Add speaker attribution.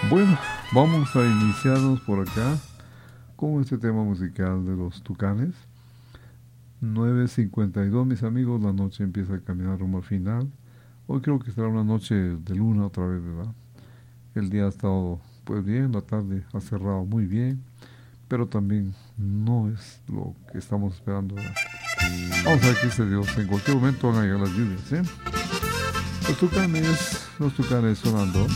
Speaker 1: Bueno, vamos a iniciarnos por acá con este tema musical de los Tucanes. 9:52, mis amigos, la noche empieza a caminar rumbo al final. Hoy creo que será una noche de luna otra vez, ¿verdad? El día ha estado pues bien, la tarde ha cerrado muy bien, pero también no es lo que estamos esperando, ¿verdad? Vamos a ver qué dice Dios. En cualquier momento van a llegar las lluvias, ¿eh? Los Tucanes sonando.